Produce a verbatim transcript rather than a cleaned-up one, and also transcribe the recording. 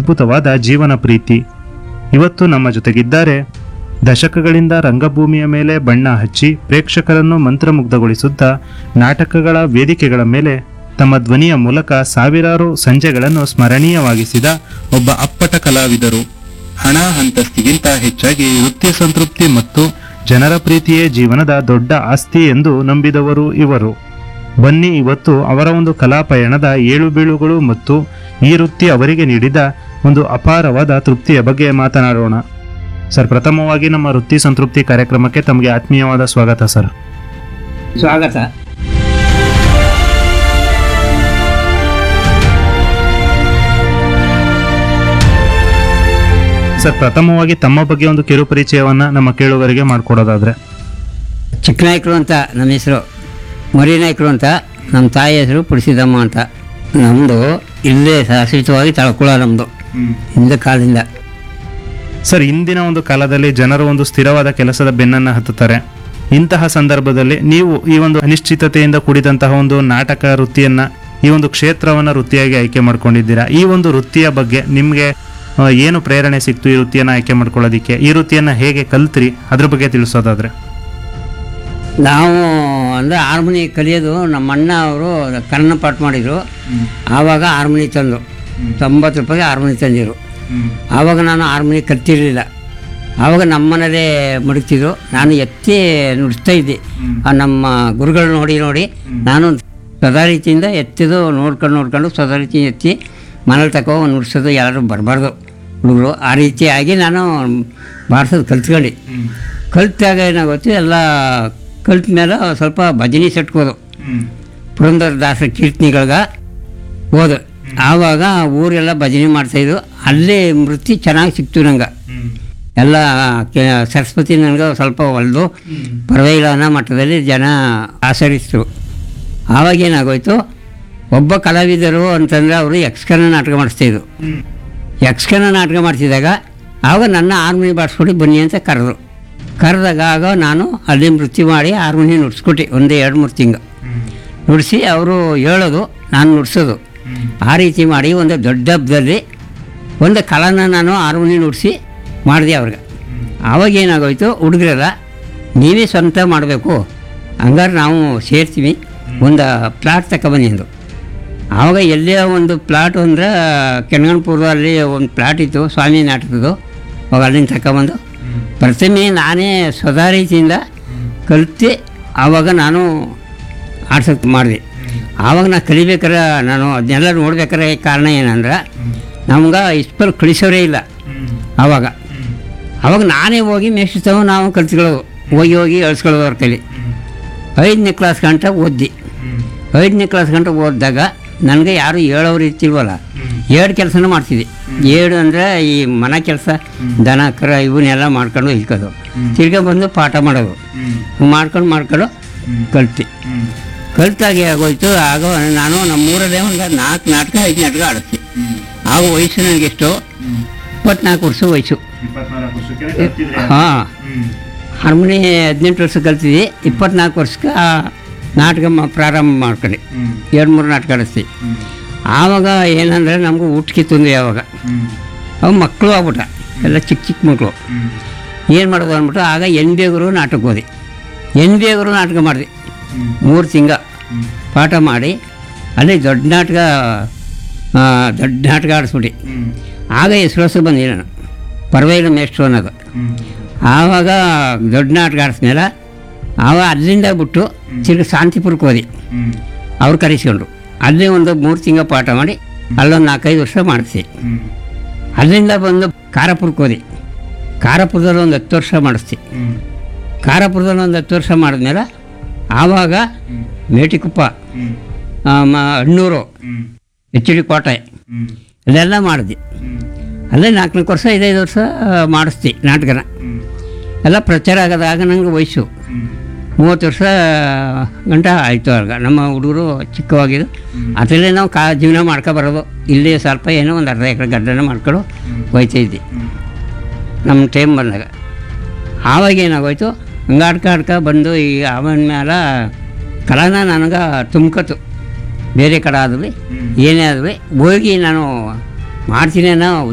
ಅದ್ಭುತವಾದ ಜೀವನ ಪ್ರೀತಿ. ಇವತ್ತು ನಮ್ಮ ಜೊತೆಗಿದ್ದಾರೆ. ದಶಕಗಳಿಂದ ರಂಗಭೂಮಿಯ ಮೇಲೆ ಬಣ್ಣ ಹಚ್ಚಿ ಪ್ರೇಕ್ಷಕರನ್ನು ಮಂತ್ರಮುಗ್ಧಗೊಳಿಸುತ್ತಾ ನಾಟಕಗಳ ವೇದಿಕೆಗಳ ಮೇಲೆ ತಮ್ಮ ಧ್ವನಿಯ ಮೂಲಕ ಸಾವಿರಾರು ಸಂಜೆಗಳನ್ನು ಸ್ಮರಣೀಯವಾಗಿಸಿದ ಒಬ್ಬ ಅಪ್ಪಟ ಕಲಾವಿದರು. ಹಣ ಅಂತಸ್ತಿಗಿಂತ ಹೆಚ್ಚಾಗಿ ವೃತ್ತಿ ಸಂತೃಪ್ತಿ ಮತ್ತು ಜನರ ಪ್ರೀತಿಯೇ ಜೀವನದ ದೊಡ್ಡ ಆಸ್ತಿ ಎಂದು ನಂಬಿದವರು ಇವರು. ಬನ್ನಿ ಇವತ್ತು ಅವರ ಒಂದು ಕಲಾ ಪಯಣದ ಏಳು ಬೀಳುಗಳು ಮತ್ತು ಈ ವೃತ್ತಿ ಅವರಿಗೆ ನೀಡಿದ ಒಂದು ಅಪಾರವಾದ ತೃಪ್ತಿಯ ಬಗ್ಗೆ ಮಾತನಾಡೋಣ. ಸರ್, ಪ್ರಥಮವಾಗಿ ನಮ್ಮ ವೃತ್ತಿ ಸಂತೃಪ್ತಿ ಕಾರ್ಯಕ್ರಮಕ್ಕೆ ತಮಗೆ ಆತ್ಮೀಯವಾದ ಸ್ವಾಗತ ಸರ್. ಸ್ವಾಗತ. ಸರ್, ಪ್ರಥಮವಾಗಿ ತಮ್ಮ ಬಗ್ಗೆ ಒಂದು ಕಿರು ಪರಿಚಯವನ್ನ ನಮ್ಮ ಕೇಳುಗರಿಗೆ ಮಾಡಿಕೊಡೋದಾದ್ರೆ. ಚಿಕ್ಕನಾಯ್ಕರು ಅಂತ ನಮ್ಮ ಹೆಸರು, ಮರಿನಾಯ್ಕರು ಅಂತ ನಮ್ಮ ತಾಯಿ ಹೆಸರು ಪುಡಿಸಿದಮ್ಮ ಅಂತ. ನಮ್ಮದು ಇಲ್ಲೇ ಶಾಶ್ವತವಾಗಿ ತಳ್ಕೊಳ ನಮ್ಮದು ಹಿಂದೆ ಕಾಲದಿಂದ. ಸರ್, ಇಂದಿನ ಒಂದು ಕಾಲದಲ್ಲಿ ಜನರು ಒಂದು ಸ್ಥಿರವಾದ ಕೆಲಸದ ಬೆನ್ನನ್ನು ಹತ್ತುತ್ತಾರೆ. ಇಂತಹ ಸಂದರ್ಭದಲ್ಲಿ ನೀವು ಈ ಒಂದು ಅನಿಶ್ಚಿತತೆಯಿಂದ ಕೂಡಿದಂತಹ ಒಂದು ನಾಟಕ ವೃತ್ತಿಯನ್ನ, ಈ ಒಂದು ಕ್ಷೇತ್ರವನ್ನ ವೃತ್ತಿಯಾಗಿ ಆಯ್ಕೆ ಮಾಡ್ಕೊಂಡಿದ್ದೀರಾ. ಈ ಒಂದು ವೃತ್ತಿಯ ಬಗ್ಗೆ ನಿಮಗೆ ಏನು ಪ್ರೇರಣೆ ಸಿಕ್ತು ಈ ವೃತ್ತಿಯನ್ನು ಆಯ್ಕೆ ಮಾಡ್ಕೊಳ್ಳೋದಿಕ್ಕೆ? ಈ ವೃತ್ತಿಯನ್ನು ಹೇಗೆ ಕಲ್ತ್ರಿ, ಅದ್ರ ಬಗ್ಗೆ ತಿಳಿಸೋದಾದ್ರೆ. ನಾವು ಅಂದರೆ ಹಾರ್ಮೋನಿ ಕಲಿಯೋದು ನಮ್ಮ ಅಣ್ಣ ಅವರು ಕನ್ನಡ ಪಾಠ ಮಾಡಿದರು. ಆವಾಗ ಹಾರ್ಮೋನಿ ತಂದು ತೊಂಬತ್ತು ರೂಪಾಯಿಗೆ ಹಾರ್ಮೋನಿ ತಂದಿರು. ಆವಾಗ ನಾನು ಹಾರ್ಮೋನಿ ಕಲ್ತಿರಲಿಲ್ಲ. ಆವಾಗ ನಮ್ಮನೇಲೇ ಮಡಗ್ತಿದ್ರು. ನಾನು ಎತ್ತಿ ನುಡಿಸ್ತಾ ಇದ್ದೆ. ಆ ನಮ್ಮ ಗುರುಗಳು ನೋಡಿ ನೋಡಿ ನಾನು ಸದಾ ರೀತಿಯಿಂದ ಎತ್ತಿದು ನೋಡ್ಕೊಂಡು ನೋಡ್ಕೊಂಡು ಸದಾ ರೀತಿ ಎತ್ತಿ ಮನೇಲಿ ತಗೋ ನುಡಿಸೋದು, ಯಾರು ಬರಬಾರ್ದು ಹುಡುಗರು. ಆ ರೀತಿಯಾಗಿ ನಾನು ಬಾರಿಸೋದು ಕಲ್ತ್ಕೊಂಡು ಕಲ್ತಾಗ ಏನಾಗುತ್ತೆ, ಎಲ್ಲ ಕಲ್ತ ಮೇಲೆ ಸ್ವಲ್ಪ ಭಜನೆ ಸೆಟ್ಕೋದು, ಪುರಂದರದಾಸರ ಕೀರ್ತನೆಗಳ್ಗೆ ಹೋದು. ಆವಾಗ ಊರೆಲ್ಲ ಭಜನೆ ಮಾಡ್ತಾಯಿದ್ರು. ಅಲ್ಲೇ ವೃತ್ತಿ ಚೆನ್ನಾಗಿ ಸಿಕ್ತು ನಂಗೆ. ಎಲ್ಲ ಕೆ ಸರಸ್ವತಿ ನನಗೆ ಸ್ವಲ್ಪ ಹೊಲಿದು ಪರವಾಗಿಲ್ಲ ಅನ್ನೋ ಮಟ್ಟದಲ್ಲಿ ಜನ ಆಚರಿಸಿದ್ರು. ಆವಾಗೇನಾಗೋಯ್ತು, ಒಬ್ಬ ಕಲಾವಿದರು ಅಂತಂದರೆ ಅವರು ಯಕ್ಷಗಾನ ನಾಟಕ ಮಾಡಿಸ್ತಾಯಿದ್ರು. ಯಕ್ಷಗಾನ ನಾಟಕ ಮಾಡ್ತಿದ್ದಾಗ ಆವಾಗ ನನ್ನ ಹಾರ್ಮೋನಿ ಬಾರಿಸ್ಕೊಟ್ಟು ಬನ್ನಿ ಅಂತ ಕರೆದ್ರು. ಕರೆದಾಗ ಆಗ ನಾನು ಅಲ್ಲಿ ನೃತ್ಯ ಮಾಡಿ ಹಾರ್ಮೋನಿ ನುಡ್ಸ್ಕೊಟ್ಟೆ ಒಂದು ಎರಡು ಮೂರು ತಿಂಗಳು ನುಡಿಸಿ. ಅವರು ಹೇಳೋದು, ನಾನು ನುಡ್ಸೋದು. ಆ ರೀತಿ ಮಾಡಿ ಒಂದು ದೊಡ್ಡ ಹಬ್ಬದಲ್ಲಿ ಒಂದು ಕಲಾನ ನಾನು ಹಾರ್ಮೋನಿ ನುಡಿಸಿ ಮಾಡಿದೆ ಅವ್ರಿಗೆ. ಆವಾಗೇನಾಗೋಯ್ತು, ಹುಡುಗರೆಲ್ಲ ನೀವೇ ಸ್ವಂತ ಮಾಡಬೇಕು, ಹಂಗಾರೆ ನಾವು ಸೇರ್ತೀವಿ, ಒಂದು ಪ್ಲಾಟ್ ತಗೊಬನ್ನಿ ಅಂದರು. ಆವಾಗ ಎಲ್ಲೇ ಒಂದು ಪ್ಲಾಟ್ ಅಂದರೆ ಕೆಣಗಣಪುರದಲ್ಲಿ ಒಂದು ಪ್ಲಾಟ್ ಇತ್ತು ಸ್ವಾಮಿ ನಾಟಕದ್ದು. ಅವಾಗ ಅಲ್ಲಿಂದ ತಗೊಬಂದು ಪ್ರಥಮೆ ನಾನೇ ಸ್ವದಾ ರೀತಿಯಿಂದ ಕಲಿತು ಆವಾಗ ನಾನು ಆಡ್ಸೋಕ್ಕೆ ಮಾಡಿದೆ. ಆವಾಗ ನಾನು ಕಲಿಬೇಕಾರೆ, ನಾನು ಅದನ್ನೆಲ್ಲ ನೋಡ್ಬೇಕಾರೆ ಕಾರಣ ಏನಂದ್ರೆ ನಮ್ಗೆ ಇಷ್ಟು ಕಳಿಸೋರೇ ಇಲ್ಲ. ಆವಾಗ ಆವಾಗ ನಾನೇ ಹೋಗಿ ಮೇಷ್ಟ್ರವ ನಾವು ಕಲ್ತ್ಕೊಳ್ಳೋದು, ಹೋಗಿ ಹೋಗಿ ಅಳಿಸ್ಕೊಳ್ಳೋದು ಅವ್ರ ಕೈಲಿ. ಐದನೇ ಕ್ಲಾಸ್ ಗಂಟ ಓದಿ. ಐದನೇ ಕ್ಲಾಸ್ ಗಂಟ ಓದಿದಾಗ ನನಗೆ ಯಾರು ಹೇಳೋರು ಇರ್ತಿಲ್ವಲ್ಲ, ಎರಡು ಕೆಲಸನೂ ಮಾಡ್ತಿದ್ದೆ. ಏಳು ಅಂದರೆ ಈ ಮನೆ ಕೆಲಸ, ದನ ಕರ ಇವನ್ನೆಲ್ಲ ಮಾಡ್ಕೊಂಡು ಇಲ್ಕೋದು, ತಿರ್ಗಾ ಬಂದು ಪಾಠ ಮಾಡೋದು, ಮಾಡ್ಕೊಂಡು ಮಾಡ್ಕೊಂಡು ಕಲ್ತು ಕಲ್ತಾಗೆ ಆಗೋಯ್ತು. ಆಗ ನಾನು ನಮ್ಮೂರಲ್ಲೇ ಒಂದು ನಾಲ್ಕು ನಾಟಕ ಐದು ನಾಟಕ ಆಡಿಸ್ತಿ. ಆಗ ವಯಸ್ಸು ನನಗೆಷ್ಟು ಇಪ್ಪತ್ನಾಲ್ಕು ವರ್ಷ ವಯಸ್ಸು. ಹಾಂ, ಹಾರ್ಮೋನಿ ಹದಿನೆಂಟು ವರ್ಷ ಕಲ್ತಿದ್ದೆ. ಇಪ್ಪತ್ನಾಲ್ಕು ವರ್ಷಕ್ಕೆ ಆ ನಾಟಕ ಪ್ರಾರಂಭ ಮಾಡ್ಕೊಂಡೆ. ಎರಡು ಮೂರು ನಾಟಕ ಆಡಿಸ್ತೀವಿ. ಆವಾಗ ಏನಂದರೆ ನಮಗೂ ಊಟಕ್ಕೆ ತೊಂದರೆ. ಆವಾಗ ಅವು ಮಕ್ಕಳು ಆಗ್ಬಿಟ್ಟ, ಎಲ್ಲ ಚಿಕ್ಕ ಚಿಕ್ಕ ಮಕ್ಕಳು. ಏನು ಮಾಡೋದು ಅಂದ್ಬಿಟ್ಟು ಆಗ ಎನ್ ಬೇಗರು ನಾಟಕ ಹೋದೆ. ಎನ್ ಬೇಗರು ನಾಟಕ ಮಾಡಿದೆ. ಮೂರು ತಿಂಗ ಪಾಠ ಮಾಡಿ ಅಲ್ಲಿ ದೊಡ್ಡ ನಾಟಕ ದೊಡ್ಡ ನಾಟಕ ಆಡಿಸ್ಬಿಟ್ಟು ಆಗ ಹೆಸರು ಬಂದಿಲ್ಲ ನಾನು, ಪರವಾಗಿಲ್ಲ ಮೇಷ್ಟ್ರು ಅನ್ನೋದು. ಆವಾಗ ದೊಡ್ಡ ನಾಟಕ ಆಡಿಸ್ಮೇಲೆ ಆವಾಗ ಅಲ್ಲಿಂದ ಬಿಟ್ಟು ತಿರ್ಗಿ ಶಾಂತಿಪುರಕ್ಕೆ ಹೋದೆ. ಅವ್ರು ಕರೆಸ್ಕೊಂಡ್ರು. ಅಲ್ಲೇ ಒಂದು ಮೂರು ತಿಂಗಳು ಪಾಠ ಮಾಡಿ ಅಲ್ಲೊಂದು ನಾಲ್ಕೈದು ವರ್ಷ ಮಾಡಿಸಿ. ಅಲ್ಲಿಂದ ಬಂದು ಖಾರಪುರಕ್ಕೆ ಹೋದೆ. ಖಾರಪುರದಲ್ಲಿ ಒಂದು ಹತ್ತು ವರ್ಷ ಮಾಡಿಸ್ತಿ. ಖಾರಪುರದಲ್ಲಿ ಒಂದು ಹತ್ತು ವರ್ಷ ಮಾಡಿದ್ಮೇಲೆ ಆವಾಗ ಮೇಟಿಕೊಪ್ಪ, ಅಣ್ಣೂರು, ಎಚ್ ಡಿ ಕೋಟೆ ಅಲ್ಲೆಲ್ಲ ಮಾಡಿದೆ. ಅಲ್ಲೇ ನಾಲ್ಕು ನಾಲ್ಕು ವರ್ಷ ಐದೈದು ವರ್ಷ ಮಾಡಿಸ್ತಿ ನಾಟಕನ. ಎಲ್ಲ ಪ್ರಚಾರ ಆಗೋದಾಗ ನನಗೆ ವಯಸ್ಸು ಮೂವತ್ತು ವರ್ಷ ಗಂಟ ಆಯಿತು. ಆಗ ನಮ್ಮ ಹುಡುಗರು ಚಿಕ್ಕವಾಗಿದ್ದು ಅದರಲ್ಲೇ ನಾವು ಕಾ ಜೀವನ ಮಾಡ್ಕೊ ಬರೋದು. ಇಲ್ಲಿ ಸ್ವಲ್ಪ ಏನೋ ಒಂದು ಅರ್ಧ ಎಕರೆ ಗಡ್ಡನ ಮಾಡ್ಕೊಂಡು ಹೋಯ್ತಾಯಿದ್ದೆ ನಮ್ಮ ಟೈಮ್ ಬಂದಾಗ. ಆವಾಗ ಏನಾಗೋಯ್ತು, ಹಂಗೆ ಆಡ್ಕ ಆಡ್ಕ ಬಂದು ಈ ಅವನ ಮೇಲೆ ಕಲಾನ ನನಗೆ ತುಂಬ್ಕೊತು. ಬೇರೆ ಕಡೆ ಆದ್ವಿ ಏನೇ ಆದ್ವಿ ಹೋಗಿ ನಾನು ಮಾಡ್ತೀನಿ ಅನ್ನೋ